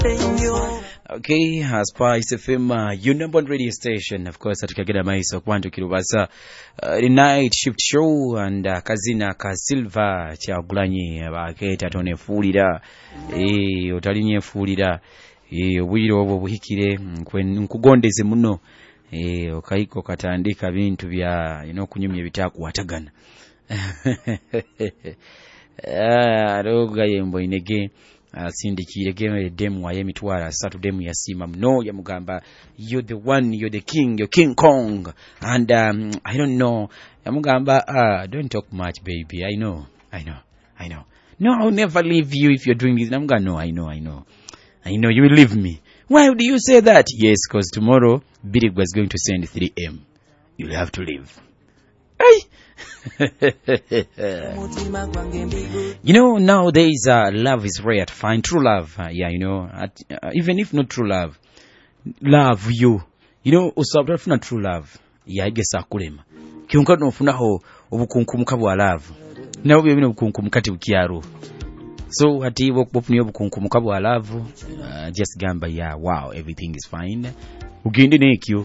Okay, Spice FM, your number one radio station. Of course, atukagera maiso kwantu kirubasa the night shift show and kazina ka Silver kyagulanyi baketa tonefulira otalinye obwiro obwo buhikire nkugondeze muno okayiko katandika bintu bya kunyumya bitakuwatagana roga yembo inege sindikire game demu wa yemitwara asatu demu yasima no yamugamba you're the one, you're the king, you're King Kong, and I don't know yamugamba don't talk much baby, I know no, I'll never leave you if you're doing this. Namugamba no, I know you will leave me. Why do you say that? Yes, because tomorrow Birig was going to send 3M. You'll have to leave. Hey. Nowadays love is rare to find. True love, even if not true love you usabra funa true love igesa kulema kyonka nofunaho obukunkumuka bwa love nawo byo bino obukunkumukati bukyaro so ati bopuniyo obukunkumuka bwa love just gamba wow, everything is fine ugende nekyo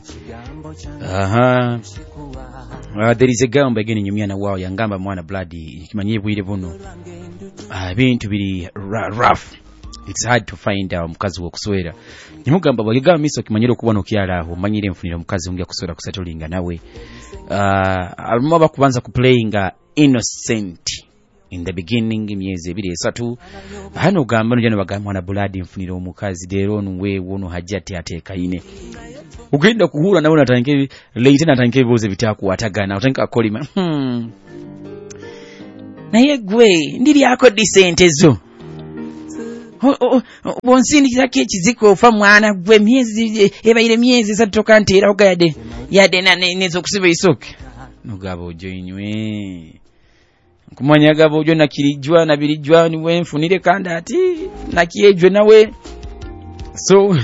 there is a gamba again nyumyana wao yangamba mwana bloody kimanye bwire buno bintu biri rough, it's hard to find mukazi wo kuswera nimugamba bagamba miso kimanyiro kubona okyala aho manyire mfunira mukazi ungi kuswera kusatolinga nawe alimo bakubanza ku playing innocent in the beginning imyezi 2-3 hano gamba njano bagamba mwana bloody mfunira omukazi dero nwe wono hajjati atekaine ugenda kuhura nawe natanke late natanke bibuze bitakuwatagana utanka akolima naye gwe ndiri yako decent ezo bonsindi kizake ekiziko ofa mwana gwe myezi ebayire myezi satoka ntera ogade yade nezo kusiba isoke nugabo joinywe kumanya gabo jo nakirijwa nabirijwa niwe mfunire kanda ati nakiyejwe nawe so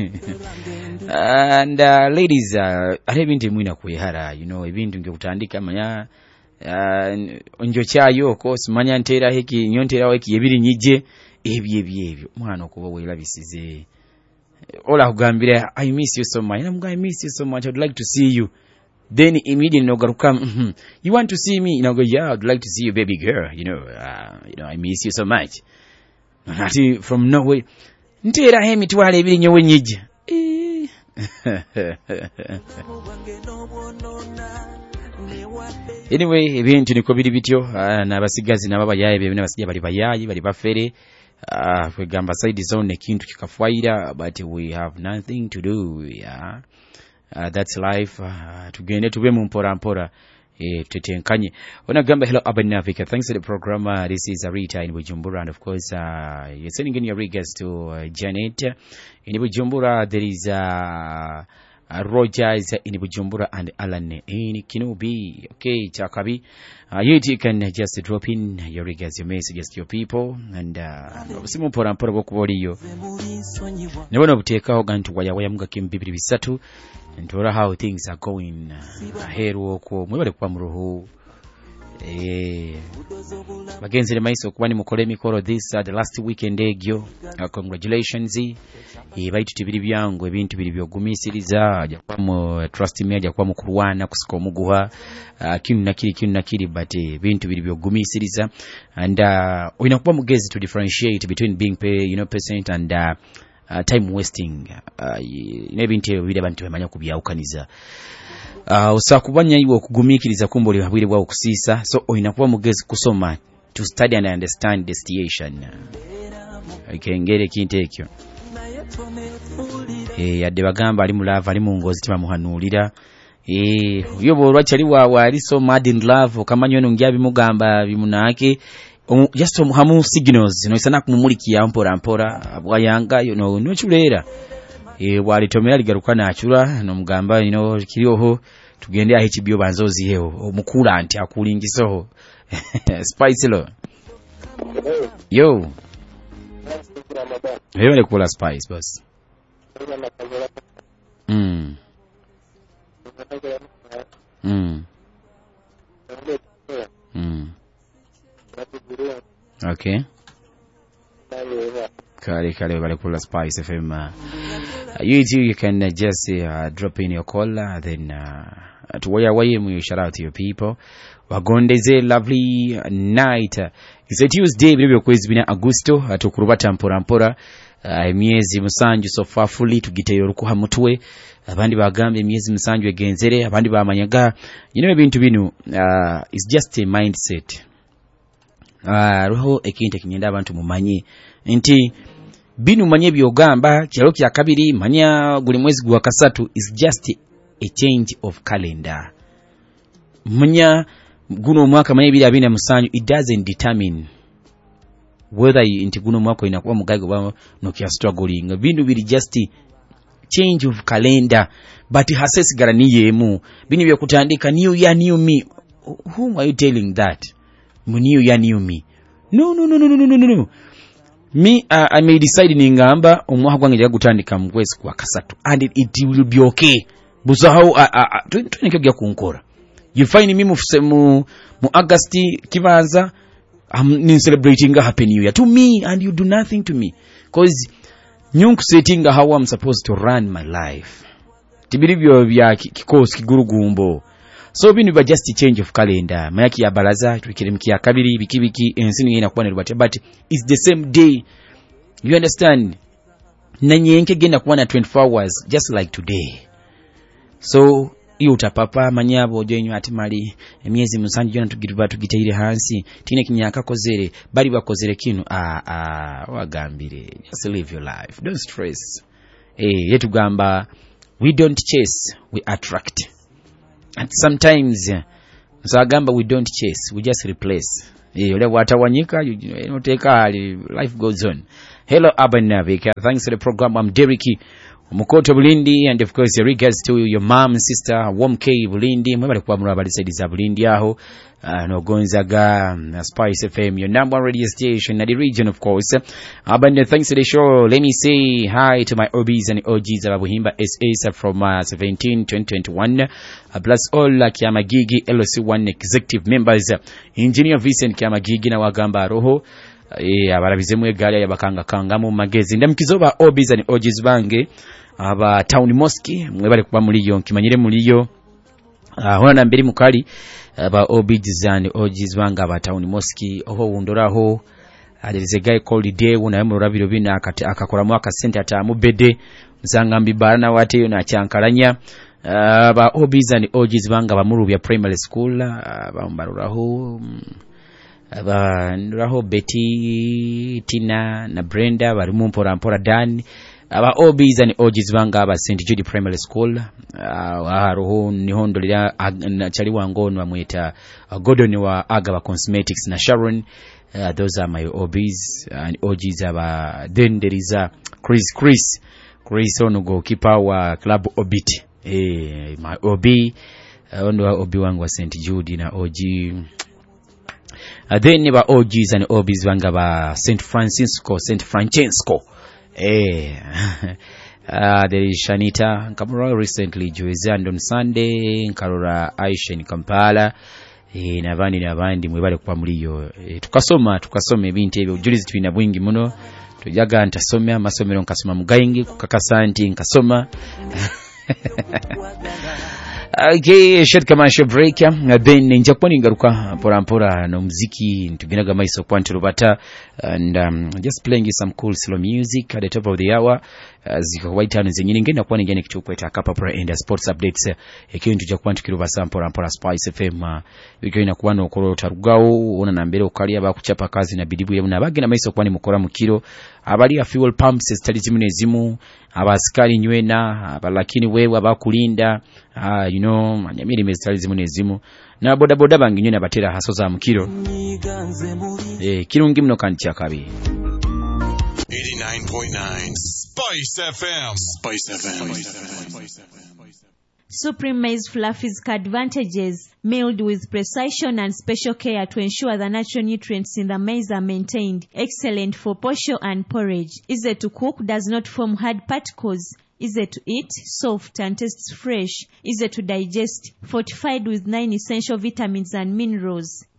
and ladies ebintu mwina kwehara ebintu ngekutandika manya onjo kyayo ko simanya ntera heki nyontera heki ebiri nyije ebyo mwana okuba welabisize ola kugambira I miss you so much, I miss you so much, I'd like to see you, then immediately nogaruka you want to see me, go yeah, I'd like to see you baby girl, I miss you so much, ati from nowhere ntera hemi twale ebiri nyowe nyije anyway ebintu niko biri bityo nabasigazi nababayaye bebe nabasijja bali bayayi bali bafere kwegamba side zone ekintu kikafaira but we have nothing to do, that's life. Tugende tube mu mpora tutenkanye onagamba hello Urban Africa, thanks for the program. This is Rita in Bujumbura, and of course you're sending in your regards to Janet in Bujumbura. There is Rogers in Bujumbura and Alan in Kinobi. Okay, Chakabi, you can just drop in your regards, your messages to your people, and simu pora bokuboliyo nebona butekaho gantu waya mga kimbibiri bisatu ntora how things are going ahead woko mwebale kwa muruhu bagenzere maiso kubani mukole mikoro this the last weekend egyo. Congratulations baitu tibiri byangu ebintu biri byogumisiriza ajja kwa mu trust me ajja kwa mukurwana kusika omuguha kinu nakiri but ebintu biri byogumisiriza and oyina kuba mugezi to differentiate between being patient and time wasting. Nebintu biri abantu bamanya kubyawukaniza osakubanya iwe okugumikiriza kumboli habwire bwa okusisa, so oyina kuba mugezi kusoma to study and understand the situation. Ikengere kintu ekyo yadde bagamba ali mulava ali mungozi tibamuhanulira yobo olwachali wawe ali so mad in love okamanyo nongya bimugamba bimunake just omuhamu signals noisana kumumulikiya mpora abwayanga nochulera walitomera ligaruka nachura nomugamba kiriho tugende aho kibyo banzozi yeho omukula anti akulingisoho Spice lo yo le kula Spice boss okay Kale bale kula Spice FM. You too, you can just drop in your call, then to where shout out to your people. Wagondeze lovely night. It's a Tuesday, bibyo kwezi bina Augusto atukurubata mpora emyezi musanju so fafuli tugiteyo rukuha mutwe abandi bagambye emyezi musanju egenzere abandi bamanyaga ebintu bino is just a mindset. Roho ekinte kinyenda abantu mumanye nti binu manye byogamba kyalo kya kabiri manya guli mwezi gwa kasatu is just a change of calendar. Manya guno mwaka manye bili abina musanju, it doesn't determine whether inti guno mwaka inakuwa mugago ba no kya struggling. Bindu bili just change of calendar, but hasesi garani yemu binu bya kutandika new year new me. Whom are you telling that? New year new me? No. Me I may decide ningamba omwaha gwange ja gutandika mwezi kwa kasatu and it will be okay. Buzo how twinike bya kunkora. You find me mu August kibanza I'm celebrating a happy new year to me and you do nothing to me cause nyunku setting how I'm supposed to run my life. Tibiribyo bya kikosi kigurugumbo. So binu ba just change of calendar. Mayaki ya balaza tukiremkia kabiri bikibiki ensini inakuwa ni rubati, but it's the same day. You understand? Nanyenke genda kuwa na 24 hours just like today. So iyo utapapa manyabo jenyu atimali emyezi musanju jona tugiteire hansi tine kinyaka kozere bali bakozere kinu wagambire just live your life, don't stress. Yetu gamba we don't chase, we attract. And sometimes so agamba we don't chase, we just replace. Ole watawanyika you take life goes on. Hello Urban Navika, thanks for the program. I'm Derricky Mukoto Bulindi, and of course regards to your mom and sister Womk Bulindi. Mwebale kwa mura bali saidi za Bulindi aho no Gonzaga Spice FM, your number one radio station in the region, of course. But thanks to the show, let me say hi to my OBs and OGs of Buhimba SS from 17-2021, plus all Kiamagigi LOC1 executive members, Engineer Vincent Kiamagigi na wagamba roho abarabizemu egali yabakanga kangamu magezi ndamkizoba OBs and OGs bange aba Town Mosque mwebale kuba muliyo nkimanyire muliyo hona na mbiri mukali aba OBs and OGs banga aba Town Mosque oho wundoraho. There is a guy called Day una yamurabiro bina akakora mwaka center ta mubede mzangambi barana wate na chankaranya aba OBs and OGs banga bamurubya primary school bambaruraho raho Betty Tina na Brenda bari mu mpora Dan aba OBs and OGs banga aba St Jude Primary School roho nihondo lya na chali wangono amwita Gordon wa Agaba Cosmetics na Sharon. Those are my OBs and OGs aba. Then there is Chris onugo keeper wa club Obit my OB ondo OB wangu wa St Jude na OG. Then neba OGs and OBs banga ba St Francesco. There is Shanita Nkamura recently Joyzand on Sunday, Nkarora Aisha in Kampala, nabandi mwebale kwa muliyo. Tukasome ebintu ebyo julizi twina bwingi muno tujaga ntasomya masomero nkasoma mugaingi kukakasanti nkasoma. Okay, short commercial break. Then njakwa ningaruka pora no muziki tuginaga maiso kwantu rubata and just playing you some cool slow music at the top of the hour. Ziko white town zenyine ngenda kwa ngene kitukweta kapa pro and sports updates ekintu kya kwantu kirubasa pora Spice FM biko inakuwa no koro tarugao ona na mbere ukali abakuchapa kazi na bidibu yabuna bagina maiso kwani mukora mukiro abali a fuel pumps stali zimu abasikali nywena lakini wewe abakulinda manyamiri mestali zimu na boda bangi na batera haso za mukiro kirungi mno kanti akabi 89.9 Spice FM. Supreme Maize Fluffy's advantages, milled with precision and special care to ensure the natural nutrients in the maize are maintained. Excellent for posho and porridge. Easy to cook, does not form hard particles. Easy to eat, soft and tastes fresh. Easy to digest, fortified with 9 essential vitamins and minerals.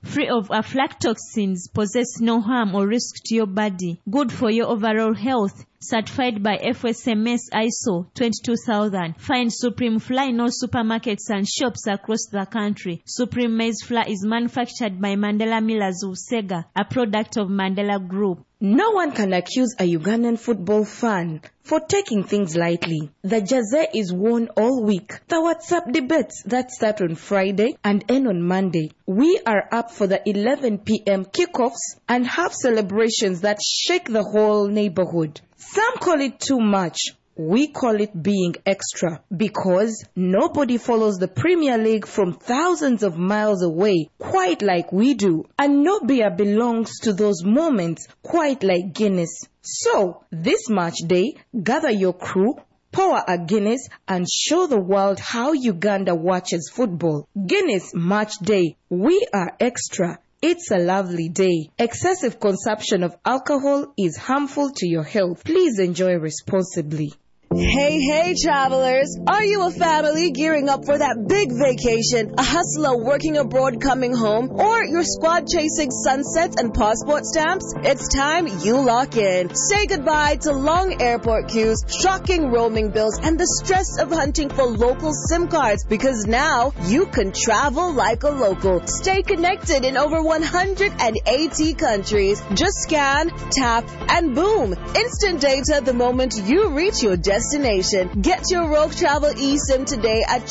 free of aflatoxins, possess no harm or risk to your body, good for your overall health, certified by FSMS ISO 22000. Find Supreme Flour in all supermarkets and shops across the country. Supreme Maize Flour is manufactured by Mandela Millers Usega, a product of Mandela Group. No one can accuse a Ugandan football fan for taking things lightly. The jersey is worn all week. The WhatsApp debates that start on Friday and end on Monday. We are up for the 11 p.m. kickoffs and have celebrations that shake the whole neighborhood. Some call it too much. We call it being extra because nobody follows the Premier League from thousands of miles away quite like we do. And no beer belongs to those moments quite like Guinness. So, this match day, gather your crew, pour a Guinness and show the world how Uganda watches football. Guinness Match Day. We are extra. It's a lovely day. Excessive consumption of alcohol is harmful to your health. Please enjoy responsibly. Hey, travelers! Are you a family gearing up for that big vacation, a hustler working abroad coming home, or your squad chasing sunsets and passport stamps? It's time you lock in. Say goodbye to long airport queues, shocking roaming bills, and the stress of hunting for local SIM cards, because now you can travel like a local. Stay connected in over 180 countries. Just scan, tap, and boom! Instant data the moment you reach your destination. Get your Rogue Travel eSIM today at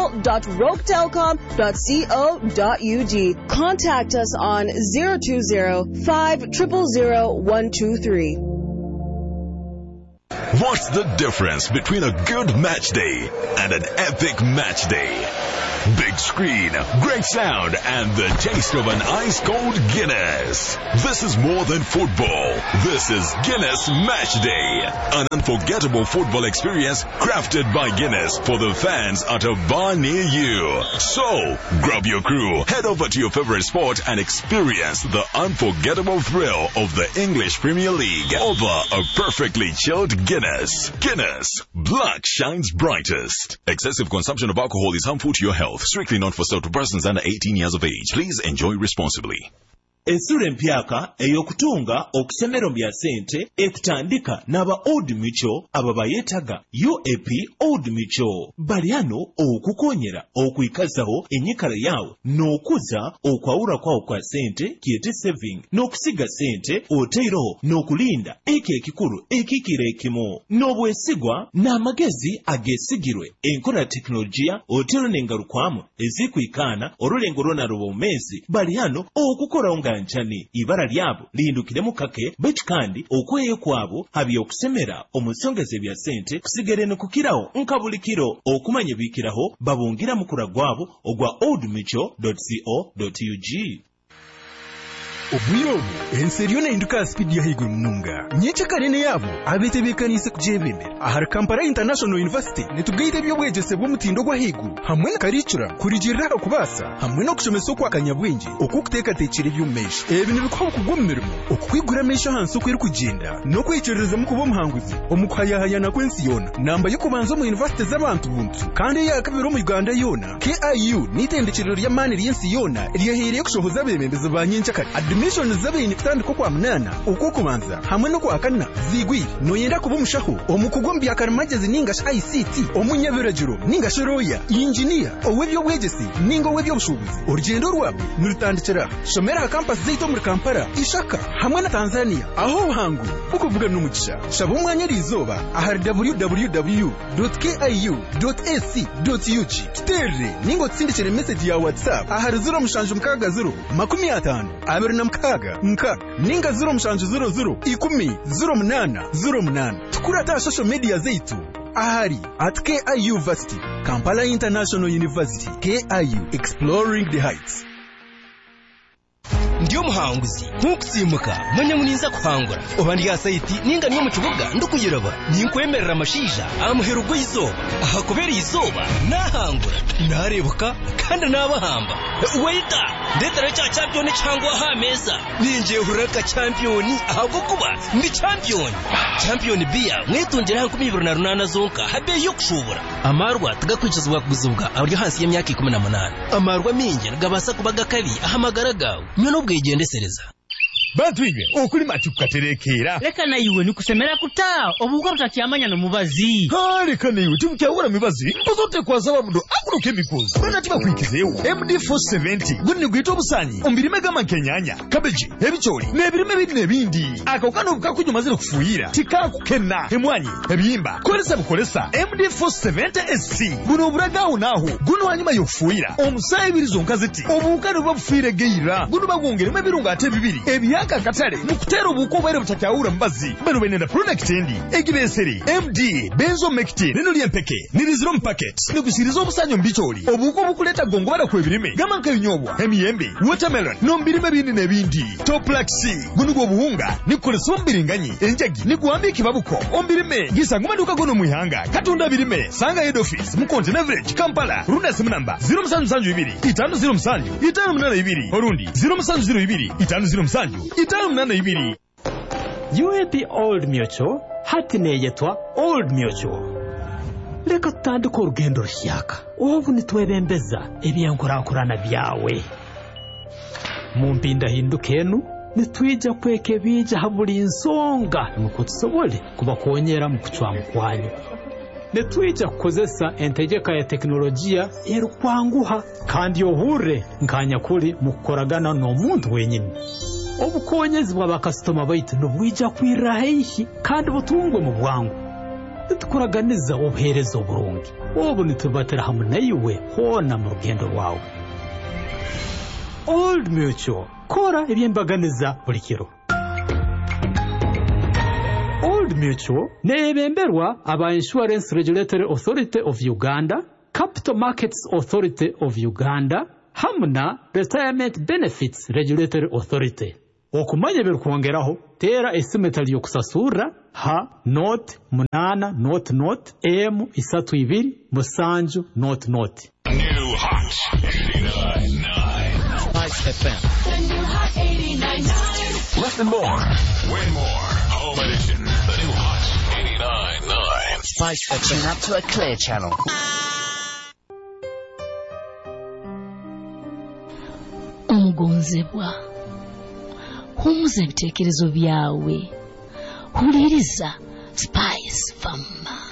travel.roguetelecom.co.ug. Contact us on 020-5000123. What's the difference between a good match day and an epic match day? Big screen, great sound, and the taste of an ice-cold Guinness. This is more than football. This is Guinness Match Day. An unforgettable football experience crafted by Guinness for the fans at a bar near you. So, grab your crew, head over to your favorite sport and experience the unforgettable thrill of the English Premier League over a perfectly chilled Guinness. Guinness, black shines brightest. Excessive consumption of alcohol is harmful to your health. Strictly not for sale to persons under 18 years of age. Please enjoy responsibly. Ensura empyaka eyokutunga okusemero bya sente ekutandika n'aba Old Mutual aba bayetaga UAP Old Mutual. Baliano okukonyera okuyikazaho enyikala yawo n'okuza okwawula kwawo kwa sente kiyete saving n'okusiga sente oteeroho n'okulinda eki ekikulu ekikira ekimu n'obwesigwa n'amagezi agesigirwe enkola teknologiya oteero n'engalukwamu ezikwikaana olulengo lwonaluba omumezi baliano okukola nchani ibara lyabo lihindukiremu kake bechi kandi okweyo kwabo habi okusemera omusongeze bya sente kusigere nokukiraho nkabulikiro okumanya bikiraho babungira mukura gwabo ogwa oldmutual.co.ug. Obwirobu enseriyo n'enduka speed ya higuru mununga nyeche karene yabo abetebekanise kujebembera ahari Kampala International University netugaite byobwegese bw'omutindo gwa higuru hamwe na karicura kurigirira kubasa hamwe no kushomesa kwa kanyabwenge okukuteka tekire by'umesha ebi nibikwa kugommeremo okukwigura mesha hanso kwiri kugenda no kwicerereza mu kubo muhanguzi omukhayahayana kwensi yona namba yo kubanza mu university z'abantu buntu kandi yakabiro mu Uganda yona KIU nitendekiriro lya mani lyensi yona lyahereye kushohoza bemembeze banyencha kati admission zabini kutandika kwa mnana ukukubanza hamwe no kwa kana zigwi no yenda kubumushaho omukugombi akarimagezi ninga ICT omunyabiragiro ninga shoroya engineer owebyo bwegesi ninga owebyo bushubuzi urugendo rwabo nurutandikira shomera campus zeito muri Kampala ishaka hamwe na Tanzania aho hangu ukuvuga n'umugisha shaba umwanya rizoba ahari www.kiu.ac.ug kitere ningo tsindikire message ya WhatsApp ahari 050 nka ninga 0 tukurata social media zetu ahari at KIU University, Kampala International University, KIU, exploring the heights. ndiyo muhanguzi nkukusimuka manya muninza kuhangura obandi ya site ninga niyo mu kibuga ndukugiraba ninkwemerera amashija amuherugo izoba aha kubera izoba nahangura narebuka kandi nabahamba waita ndetera cya champion cyangwa hameza ninje huraka champion ahubwo kuba ndi champion bia mwitungera hankumi 28 zonka habe yo kushobora amarwa tugakwicizwa kuguzubwa aburyo hasi y'imyaka 18 amarwa minge gabasa kubaga kabi ahamagara gawe none ubwegendesereza Batwige okuli machukaterekera leka na iwe nikusemera kutaa obugwa butakyamanya no mubazi leka na iwe timukyawura mibazi mpozote kwa sababu ndo agro chemicals bana tiba kwikizeewo MD470 gunni gwita obusanyi ombirime gama kenyanya cabbage ebicholi nebirime bindi nebindi akokano bukakunyumazira kufuuyira tikakukenna emwanyi ebiyimba kolesa MD470 SC buno buragawo naho guno wanyuma yokufuuyira omusayi birizo nkaziti obukano babufiire geira guno bagwongeremu ebirungo ate bibiri ebiyaka katale mukutera obuko bwere butakyaura mbazi bano benenda product endi egibeseri MD benzomectin nino lyempeke niriziro mpacket nigusiriza obusanyo mbicholi obuko bukuleta gongo bara kwebirime gamanka binyobwa emiyembe watermelon nombirime bindi nebindi toplaxi guno gwo buhunga nikolesa ombiringanyi enjagi nigwambiki babuko ombirime gisanga maduka gono muihanga katunda birime sanga head office mu Continent Village Kampala runda simu namba 0772 507 orundi 0702 507 UAP Old Mutual hati neyetwa Old Mutual leka tutandika urugendo rushyaka ubu nitwebembeza ebyenkorakorana byawe mu mpinda hindukenu nitwija kweke bija haburi insonga nuko tusobole kubakonyera mu kucwa mukwanyu netwija kukozesa entegeka ya teknolojia erukwanguha kandi yohure nkanya kuri mukoragana no muntu wenyine obukonyezi bwa bakastoma baitu nubwija kwirahihi kandi butungwe mu bwangu nitukoraganiza obuherezo burungi obu nitubatera hamwe nayiwe hona mu rugendo rwawe Old Mutual kora ebyembaganiza buri kiro Old Mutual nebemberwa aba Insurance Regulatory Authority of Uganda, Capital Markets Authority of Uganda, hamna Retirement Benefits Regulatory Authority. Okumanya berukongeraho tera esimetali yokusasura ha note munana note m 32 musanju note. New Hot 89.9 Spice FM. The new Hot 89.9. Listen more, win more. Home edition. The new Hot 89.9. Spice FM. Tune up to a clear channel. Omugonzebwa. Humuza ebitekerezo byawe. Huliriza Spice FM.